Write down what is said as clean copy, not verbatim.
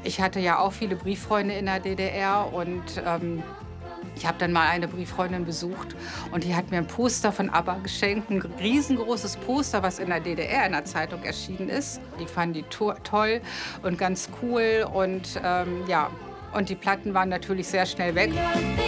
Ich hatte ja auch viele Brieffreunde in der DDR und ich habe dann mal eine Brieffreundin besucht und die hat mir ein Poster von ABBA geschenkt, ein riesengroßes Poster, was in der DDR in der Zeitung erschienen ist. Die fanden die toll und ganz cool und ja, und die Platten waren natürlich sehr schnell weg.